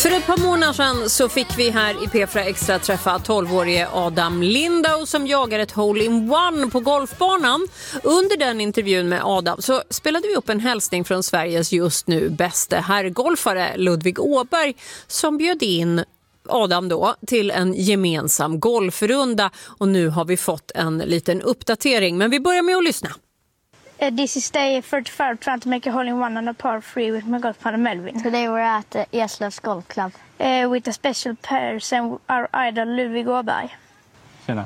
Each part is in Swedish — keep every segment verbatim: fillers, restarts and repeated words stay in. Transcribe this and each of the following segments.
För ett par månader sedan så fick vi här i P fyra Extra träffa tolvårige Adam Lindau som jagar ett hole-in-one på golfbanan. Under den intervjun med Adam så spelade vi upp en hälsning från Sveriges just nu bästa herrgolfare Ludvig Åberg som bjöd in Adam då till en gemensam golfrunda, och nu har vi fått en liten uppdatering, men vi börjar med att lyssna. Uh, this is day thirty-five, trying to make a hole-in-one on a par three with my golf partner Melvin. Today we're at uh, Eslövs Golf Club. Uh, with a special person, our idol Ludvig Åberg. Tjena.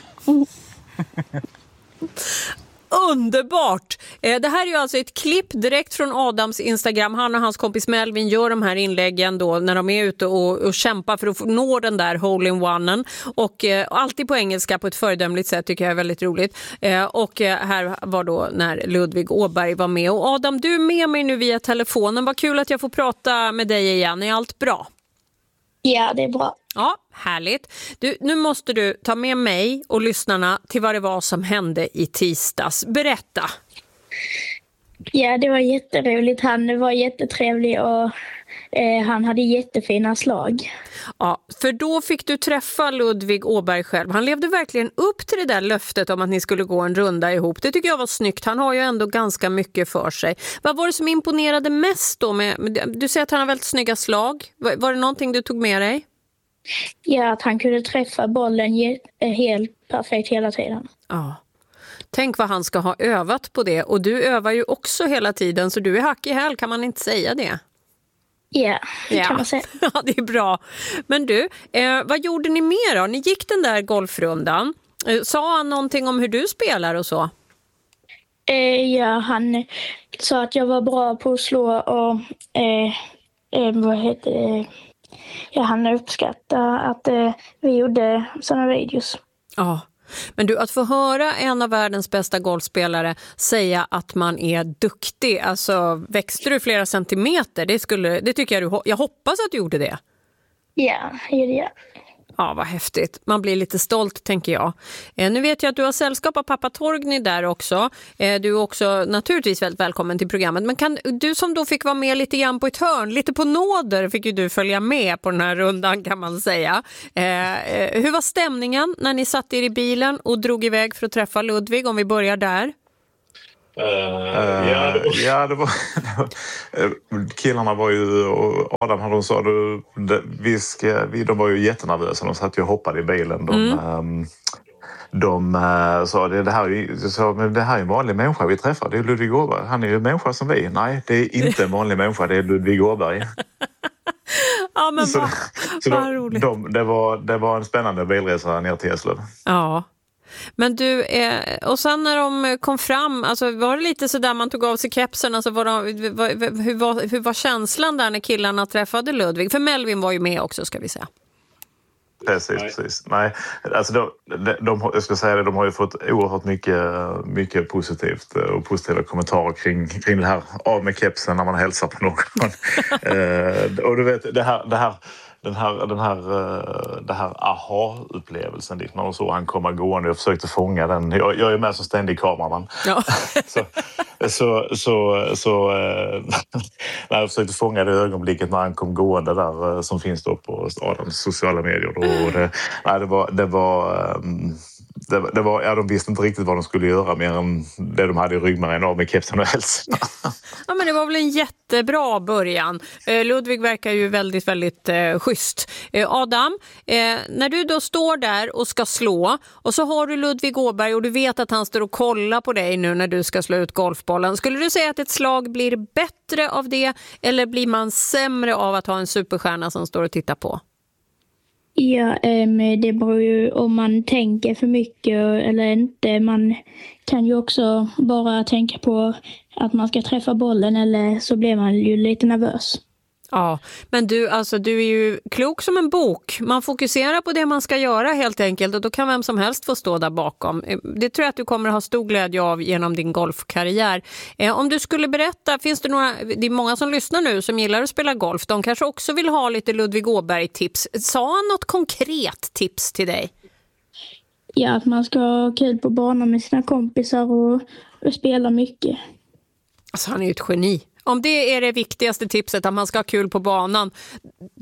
Underbart! Det här är ju alltså ett klipp direkt från Adams Instagram. Han och hans kompis Melvin gör de här inläggen då när de är ute och, och kämpar för att nå den där hole-in-onen. Och eh, alltid på engelska på ett föredömligt sätt, tycker jag är väldigt roligt. Eh, och eh, här var då när Ludvig Åberg var med. Och Adam, du är med mig nu via telefonen. Vad kul att jag får prata med dig igen. Är allt bra? Ja, det är bra. Ja, härligt. Du, nu måste du ta med mig och lyssnarna till vad det var som hände i tisdags. Berätta. Ja, det var jätteroligt. Han var jättetrevlig och eh, han hade jättefina slag. Ja, för då fick du träffa Ludvig Åberg själv. Han levde verkligen upp till det där löftet om att ni skulle gå en runda ihop. Det tycker jag var snyggt. Han har ju ändå ganska mycket för sig. Vad var det som imponerade mest då? Med, du säger att han har väldigt snygga slag. Var, var det någonting du tog med dig? Ja, att han kunde träffa bollen helt perfekt hela tiden. Ja. Tänk vad han ska ha övat på det. Och du övar ju också hela tiden, så du är hack i häl, kan man inte säga det? Ja, det ja. kan man säga. Ja, det är bra. Men du, eh, vad gjorde ni mer då? Ni gick den där golfrundan. Eh, sa han någonting om hur du spelar och så? Eh, ja, han sa att jag var bra på att slå och eh, eh, vad heter det? Ja, han uppskattade att eh, vi gjorde sådana videos. Ja, men du, att få höra en av världens bästa golfspelare säga att man är duktig, alltså växte du flera centimeter, det, skulle, det tycker jag du, jag hoppas att du gjorde det. Ja, det gjorde jag. Ja, vad häftigt. Man blir lite stolt, tänker jag. Eh, nu vet jag att du har sällskap av pappa Torgny där också. Eh, du är också naturligtvis väldigt välkommen till programmet. Men kan du som då fick vara med lite grann på ett hörn, lite på nåder fick ju du följa med på den här rundan, kan man säga. Eh, eh, hur var stämningen när ni satt er i bilen och drog iväg för att träffa Ludvig, om vi börjar där? Uh, uh, ja, det var... ja, det var killarna var ju, och Adam hade, de sa du, vi ska, vi, de var ju jättenervösa, de satt ju och hoppade i bilen. De, mm. um, de uh, sa det, det här är så, men det här är en vanlig människa vi träffar, det är Ludvig Åberg, han är ju en människa som vi. Nej, det är inte en vanlig människa, det är Ludvig Åberg. Ja, men så, vad, så vad de, roligt. De, det, var, det var en spännande bilresa ner till Eslöv. Ja. Men du, eh, och sen när de kom fram, alltså var det lite så där man tog av sig kepsen, alltså var de, var, hur, var, hur var känslan där när killarna träffade Ludvig? För Melvin var ju med också, ska vi säga. Precis, Nej. precis. Nej, alltså de, de, de, jag ska säga det, de har ju fått oerhört mycket, mycket positivt och positiva kommentarer kring, kring det här av med kepsen när man hälsar på någon. eh, och du vet, det här... Det här Den här, den här, det här aha-upplevelsen dit när de såg han komma gående och försökte fånga den. Jag, jag är med som ständig kameraman. Ja. så, så, så, så när jag försökte fånga det ögonblicket när han kom gående där, som finns då på Adams sociala medier. Och det, nej, det var... Det var Det, det var, ja, de visste inte riktigt vad de skulle göra mer än det de hade i ryggmärgen av med kepsen och hälsan. Ja, men det var väl en jättebra början. Eh, Ludvig verkar ju väldigt, väldigt eh, schysst. Eh, Adam, eh, när du då står där och ska slå och så har du Ludvig Åberg och du vet att han står och kollar på dig nu när du ska slå ut golfbollen. Skulle du säga att ett slag blir bättre av det, eller blir man sämre av att ha en superstjärna som står och tittar på? Ja, det beror ju om man tänker för mycket eller inte. Man kan ju också bara tänka på att man ska träffa bollen, eller så blir man ju lite nervös. Ja, men du, alltså, du är ju klok som en bok. Man fokuserar på det man ska göra helt enkelt, och då kan vem som helst få stå där bakom. Det tror jag att du kommer att ha stor glädje av genom din golfkarriär. Eh, om du skulle berätta, finns det några, det är många som lyssnar nu som gillar att spela golf. De kanske också vill ha lite Ludvig Åberg-tips. Sa han något konkret tips till dig? Ja, att man ska ha kul på banan med sina kompisar och, och spela mycket. Alltså, han är ju ett geni. Om det är det viktigaste tipset, att man ska ha kul på banan,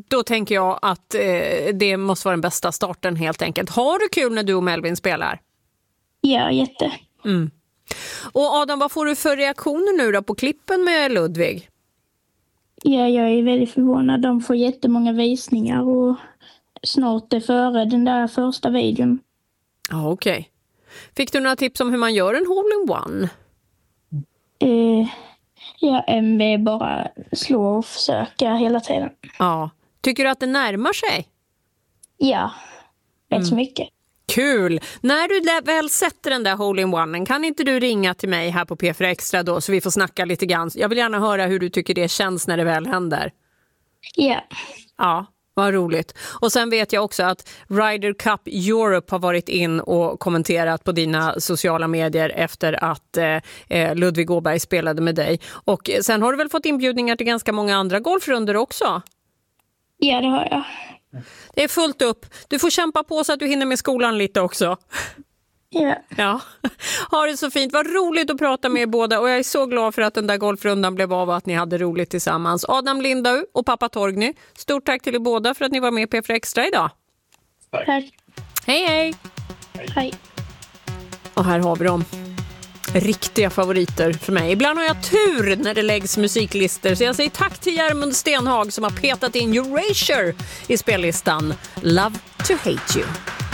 då tänker jag att eh, det måste vara den bästa starten helt enkelt. Har du kul när du och Melvin spelar? Ja, jätte. Mm. Och Adam, vad får du för reaktioner nu då på klippen med Ludvig? Ja, jag är väldigt förvånad. De får jättemånga visningar och snart är före den där första videon. Ja, okej. Okay. Fick du några tips om hur man gör en hole-in-one? Eh, ja, M V bara slå och försöka hela tiden. Ja. Tycker du att det närmar sig? Ja, rätt mm. så mycket. Kul! När du väl sätter den där hole-in-one, kan inte du ringa till mig här på P fyra Extra då så vi får snacka lite grann? Jag vill gärna höra hur du tycker det känns när det väl händer. Ja. Yeah. Ja. Vad roligt. Och sen vet jag också att Ryder Cup Europe har varit in och kommenterat på dina sociala medier efter att eh, Ludvig Åberg spelade med dig. Och sen har du väl fått inbjudningar till ganska många andra golfrunder också? Ja, det har jag. Det är fullt upp. Du får kämpa på så att du hinner med skolan lite också. Ja. Ja. Ha det så fint. Vad roligt att prata med er båda. Och jag är så glad för att den där golfrundan blev av och att ni hade roligt tillsammans. Adam Lindau och pappa Torgny. Stort tack till er båda för att ni var med på P fyra Extra idag. Tack. Hej, hej. Hej. Hej. Och här har vi dem. Riktiga favoriter för mig. Ibland har jag tur när det läggs musiklister. Så jag säger tack till Järmund Stenhag som har petat in Erasure i spellistan. Love to hate you.